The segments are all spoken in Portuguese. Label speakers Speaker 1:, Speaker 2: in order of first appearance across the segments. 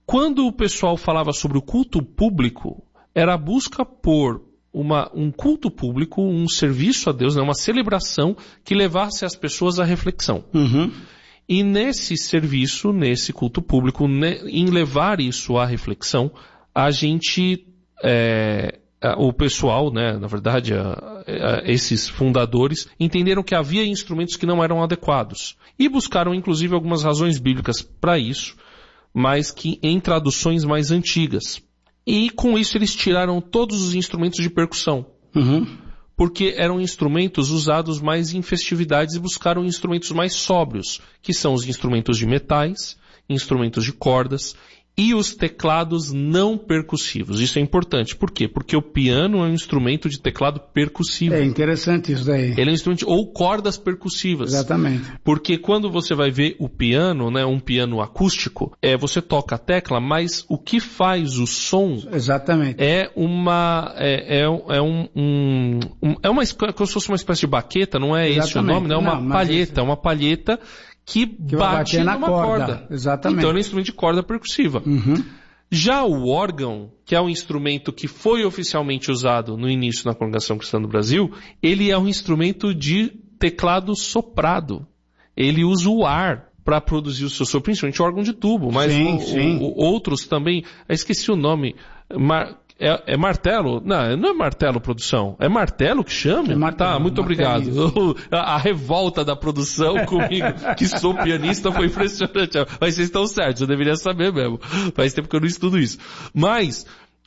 Speaker 1: Quando o pessoal falava sobre o culto público, era a busca por um culto público, um serviço a Deus, né, uma celebração que levasse as pessoas à reflexão.
Speaker 2: Uhum.
Speaker 1: E nesse serviço, nesse culto público, em levar isso à reflexão, a gente, o pessoal, né, na verdade, esses fundadores, entenderam que havia instrumentos que não eram adequados. E buscaram, inclusive, algumas razões bíblicas para isso, mas que em traduções mais antigas. E com isso eles tiraram todos os instrumentos de percussão.
Speaker 2: Uhum.
Speaker 1: Porque eram instrumentos usados mais em festividades e buscaram instrumentos mais sóbrios, que são os instrumentos de metais, instrumentos de cordas e os teclados não percussivos. Isso é importante. Por quê? Porque o piano é um instrumento de teclado percussivo.
Speaker 2: É interessante isso daí.
Speaker 1: Ele é um instrumento, ou cordas percussivas.
Speaker 2: Exatamente.
Speaker 1: Porque quando você vai ver o piano, né, um piano acústico, você toca a tecla, mas o que faz o som...
Speaker 2: Exatamente.
Speaker 1: É uma como se fosse uma espécie de baqueta, não é esse o nome, né? É uma palheta, uma palheta que bate numa corda.
Speaker 2: Exatamente.
Speaker 1: Então ele é um instrumento de corda percussiva.
Speaker 2: Uhum.
Speaker 1: Já o órgão, que é um instrumento que foi oficialmente usado no início na Congregação Cristã do Brasil, ele é um instrumento de teclado soprado. Ele usa o ar para produzir o seu som, principalmente o órgão de tubo, mas outros também, eu esqueci o nome, é martelo? Não é martelo, produção. É martelo que chama?
Speaker 2: É martelo,
Speaker 1: tá, muito obrigado. A revolta da produção comigo, que sou pianista, foi impressionante. Mas vocês estão certos, eu deveria saber mesmo. Faz tempo que eu não estudo isso. Mas,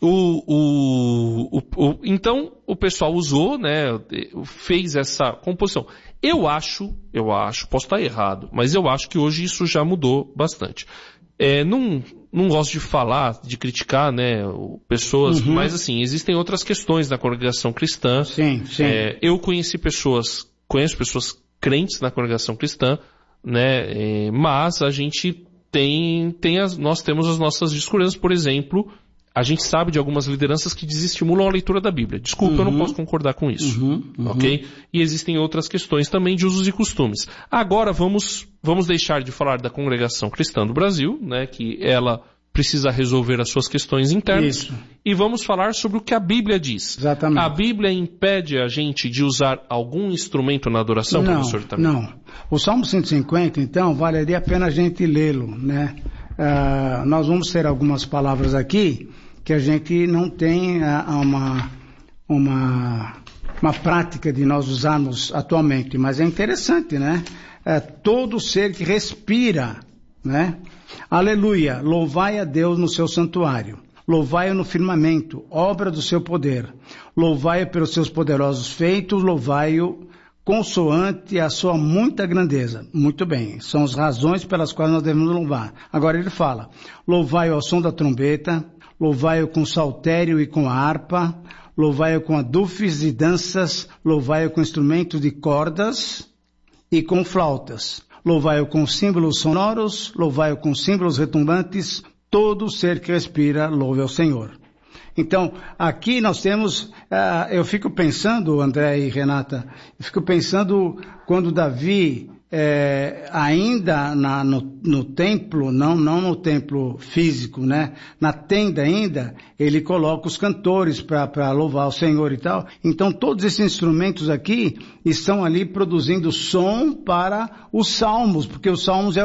Speaker 1: então, o pessoal usou, né, fez essa composição. Eu acho, posso estar errado, mas eu acho que hoje isso já mudou bastante. Não gosto de falar, de criticar, né, pessoas, mas assim, existem outras questões na congregação cristã.
Speaker 2: Sim.
Speaker 1: Eu conheço pessoas crentes na congregação cristã, né, mas a gente nós temos as nossas discordâncias. Por exemplo, a gente sabe de algumas lideranças que desestimulam a leitura da Bíblia. Desculpa, eu não posso concordar com isso. Ok? E existem outras questões também de usos e costumes. Agora vamos deixar de falar da Congregação Cristã do Brasil, né, que ela precisa resolver as suas questões internas.
Speaker 2: Isso.
Speaker 1: E vamos falar sobre o que a Bíblia diz.
Speaker 2: Exatamente.
Speaker 1: A Bíblia impede a gente de usar algum instrumento na adoração, professor? Também?
Speaker 2: Não. O Salmo 150, então, valeria a pena a gente lê-lo, né? Nós vamos ter algumas palavras aqui que a gente não tem uma prática de nós usarmos atualmente, mas é interessante, né? Todo ser que respira, né? Aleluia, louvai a Deus no seu santuário, louvai-o no firmamento, obra do seu poder, louvai-o pelos seus poderosos feitos, louvai-o consoante a sua muita grandeza. Muito bem, são as razões pelas quais nós devemos louvar. Agora ele fala, louvai-o ao som da trombeta, louvai-o com saltério e com a harpa, louvai-o com adufes e danças, louvai-o com instrumentos de cordas e com flautas, louvai-o com símbolos sonoros, louvai-o com símbolos retumbantes, todo ser que respira, louve ao Senhor. Então, aqui nós temos, eu fico pensando, André e Renata, quando Davi, ainda no templo, não no templo físico, né? Na tenda ainda, ele coloca os cantores para louvar o Senhor e tal. Então todos esses instrumentos aqui estão ali produzindo som para os salmos, porque os salmos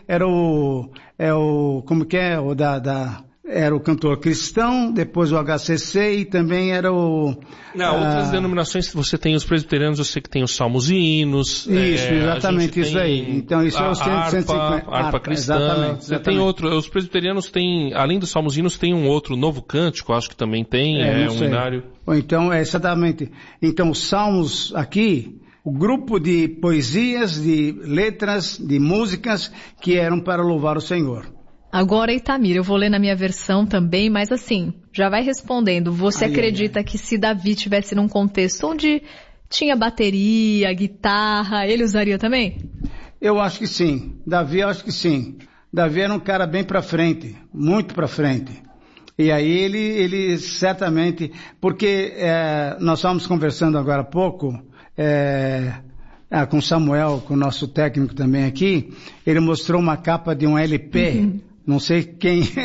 Speaker 2: era o cantor cristão, depois o HCC e também era
Speaker 1: outras denominações, você tem os presbiterianos, eu sei que tem os salmos e hinos.
Speaker 2: Isso, exatamente isso aí. Então isso é o 150.
Speaker 1: Harpa cristã. Exatamente. Tem outro, os presbiterianos têm, além dos salmos e hinos, tem um outro novo cântico, acho que também tem, um hinário.
Speaker 2: Então, exatamente. Então, os salmos aqui, o grupo de poesias, de letras, de músicas que eram para louvar o Senhor.
Speaker 3: Agora, Itamir, eu vou ler na minha versão também, mas assim, já vai respondendo. Você acredita que se Davi tivesse num contexto onde tinha bateria, guitarra, ele usaria também?
Speaker 2: Eu acho que sim. Davi, eu acho que sim. Davi era um cara bem pra frente, muito pra frente. E aí ele certamente, porque nós estávamos conversando agora há pouco, com Samuel, com o nosso técnico também aqui, ele mostrou uma capa de um LP, não sei quem